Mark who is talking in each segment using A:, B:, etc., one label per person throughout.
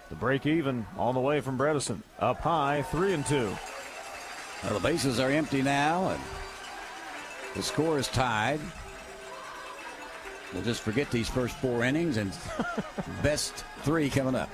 A: The break even on the way from Bredesen. Up high, 3-2.
B: Well, the bases are empty now, and the score is tied. We'll just forget these first 4 innings and best 3 coming up.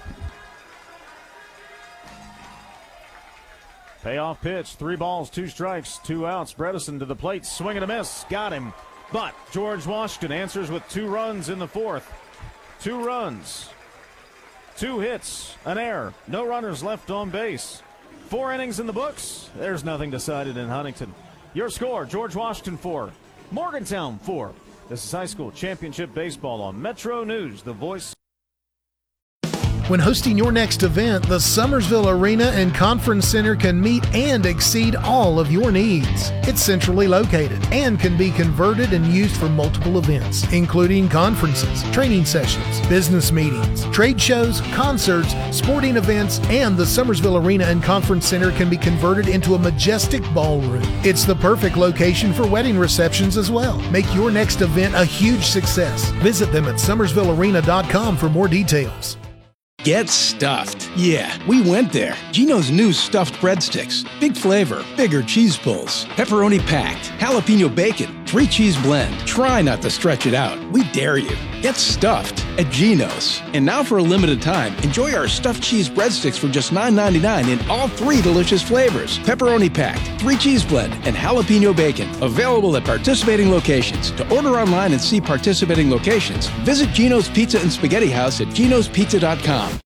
A: Payoff pitch, 3 balls, 2 strikes, 2 outs. Bredesen to the plate, swing and a miss, got him. But George Washington answers with 2 runs in the 4th. 2 runs, 2 hits, an error, no runners left on base. 4 innings in the books. There's nothing decided in Huntington. Your score, George Washington 4, Morgantown 4. This is high school championship baseball on Metro News, the voice.
C: When hosting your next event, the Summersville Arena and Conference Center can meet and exceed all of your needs. It's centrally located and can be converted and used for multiple events, including conferences, training sessions, business meetings, trade shows, concerts, sporting events, and the Summersville Arena and Conference Center can be converted into a majestic ballroom. It's the perfect location for wedding receptions as well. Make your next event a huge success. Visit them at summersvillearena.com for more details.
D: Get stuffed. Yeah, we went there. Geno's new stuffed breadsticks. Big flavor, bigger cheese pulls, pepperoni packed, jalapeno bacon, 3 cheese blend. Try not to stretch it out. We dare you. Get stuffed at Geno's. And now for a limited time, enjoy our stuffed cheese breadsticks for just $9.99 in all 3 delicious flavors. Pepperoni packed, 3 cheese blend, and jalapeno bacon. Available at participating locations. To order online and see participating locations, visit Geno's Pizza and Spaghetti House at genospizza.com.